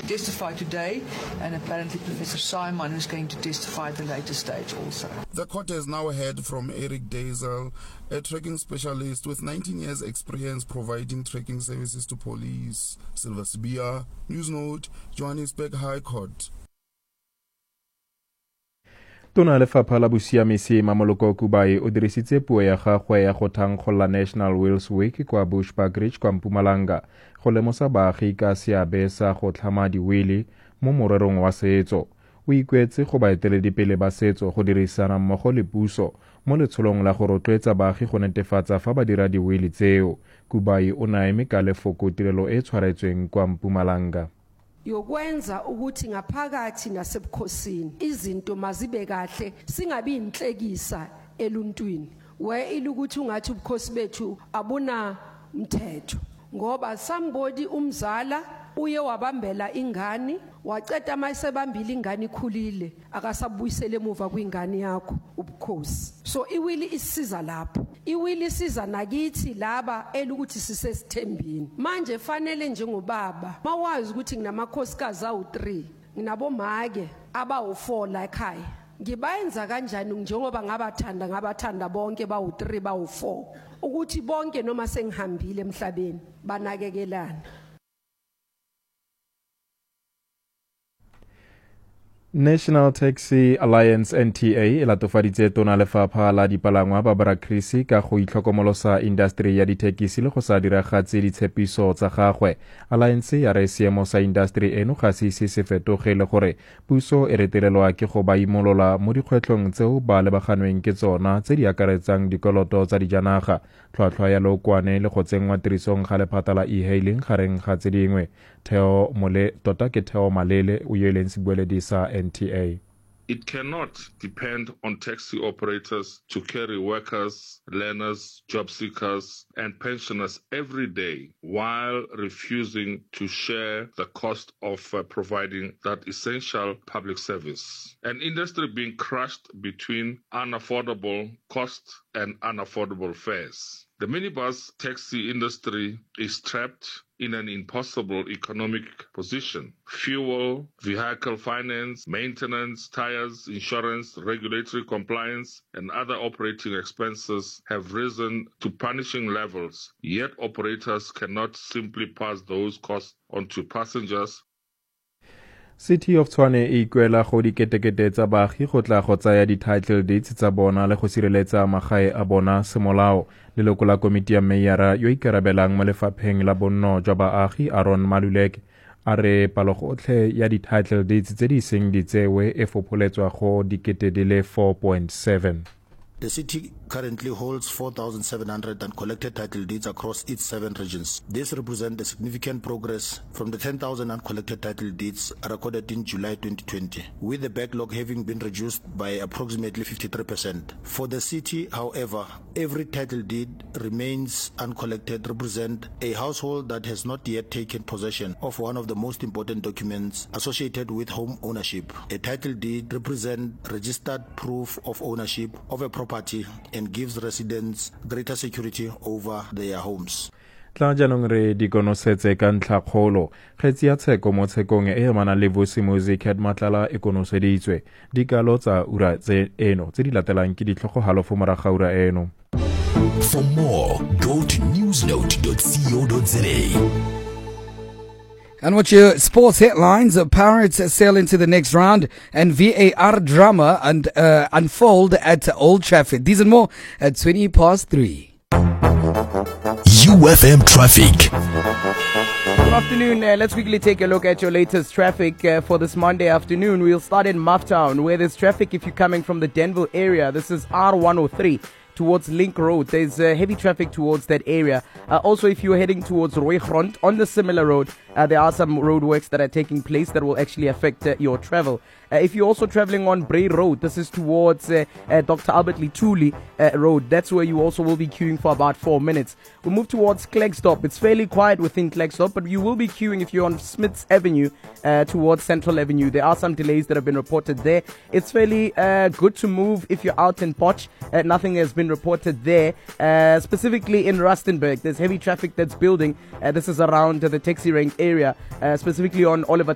testify today, and apparently Professor Simon is going to testify at a later stage also. The court has now heard from Eric Dazel, a tracking specialist with 19 years experience providing tracking services to police. Silver Sibia, Newsnote, Johannesburg High Court. Tona lefapha la bosiamisi Mamoloko Kubai o dirisitse puo ya gagwe ya go thankgola National Wheels Week kwa Bushbuckridge kwa Mpumalanga go lemosa baagi ka seabe sa go tlhama diwili mo morerong wa setso. O ikwetse go baeteledipele ba setso go dirisana mmogo le puso mo letsholong la go rotloetsa baagi go netefatsa fa ba dira diwili tseo. Kubai o naeme ka lefoko tirelo e tshwaretsweng kwa Mpumalanga. Yokwenza ukuthi ngaphakathi nasebukhosini izinto mazibe kahle singabi inhlekisa eluntwini we ilukuthi ungathi ubukhosi bethu abuna mthetho ngoba somebody umzala uye wabambela ingane waceda mayisebambile ingane ikhulile akasabuyisele emuva kwingane yakho ubukhosi so iwili isiza lapho iwili isiza nakithi laba elukuthi sisesithembini manje fanele njengobaba mawazi ukuthi nginamakhosikazi awu3 nginabomake abawu4 la ekhaya ngibayenza kanjani njengoba ngabathanda bonke bawu3 bawu4 ukuthi bonke noma sengihambile emhlabeni banakekelana. National Taxi Alliance NTA e latofaditse tona lefapha la dipalangwa Barbara Krisi ka go itlhokomolosa industry ya ditekisi le go sa diragatse ditshepiso tsa gagwe. Alliance ya re seemo sa industry eno ga se se fetogele gore puso e retelelwa ke go ba imolola mo dikgwetlhong tseo ba lebaganweng ke tsona tse di akaretsang dikoloto tsa dijanaga, tlhwatlhwa ya lookwane le go tsenngwa tirisong ga lephata la e-hailing gareng ga tse dingwe. Theo Malele o yeleng sebueledi sa NTA. It cannot depend on taxi operators to carry workers, learners, job seekers, and pensioners every day while refusing to share the cost of providing that essential public service. An industry being crushed between unaffordable costs and unaffordable fares. The minibus taxi industry is trapped in an impossible economic position. Fuel, vehicle finance, maintenance, tires, insurance, regulatory compliance, and other operating expenses have risen to punishing levels, yet operators cannot simply pass those costs on to passengers. City of Tshwane e ikwela go diketekete tsa baagi go tla go tsaya di-title deeds tsa bona le go sireletsa magae a bona semolao. Leloko la komiti ya meyara yo ikarabelang mo lefapheng la bonno jwa baagi Aaron Maluleke a re palogotlhe ya di-title deeds tse di seng di tsewe e fopholetswa go dikete di le 4.7. The city currently holds 4,700 uncollected title deeds across its 7 regions. This represents a significant progress from the 10,000 uncollected title deeds recorded in July 2020, with the backlog having been reduced by approximately 53%. For the city, however, every title deed remains uncollected represent a household that has not yet taken possession of one of the most important documents associated with home ownership. A title deed represents registered proof of ownership of a property and gives residents greater security over their homes. Tla jaanong re di konosetse ka ntlha kgolo kgetsi ya tsheko mo tshekong e mana le Vusi Music Head Matlala e konoseditswe dikalo tsa ura tse eno tse di latelang ke ditlhogo halofo moraga ura eno. For more, go to newsnote.co.za. And what's your sports headlines? Pirates sail into the next round and VAR drama and unfold at Old Trafford. These and more at 3:20. UFM traffic. Good afternoon. Let's quickly take a look at your latest traffic for this Monday afternoon. We'll start in Mufftown, where there's traffic if you're coming from the Denville area. This is R103. Towards Link Road. There's heavy traffic towards that area. Also, if you're heading towards Rooigrond on the similar road, there are some roadworks that are taking place that will actually affect your travel. If you're also traveling on Bray Road, this is towards Dr. Albert Lituli Road. That's where you also will be queuing for about 4 minutes. We'll move towards Klerksdorp. It's fairly quiet within Klerksdorp, but you will be queuing if you're on Smiths Avenue towards Central Avenue. There are some delays that have been reported there. It's fairly good to move if you're out in Potch. Nothing has been reported there. Specifically in Rustenburg, there's heavy traffic that's building. This is around the taxi rank area, specifically on Oliver